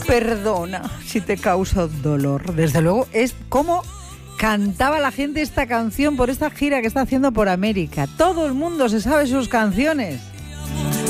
Perdona si te causa dolor. Desde luego es como cantaba la gente esta canción por esta gira que está haciendo por América. Todo el mundo se sabe sus canciones.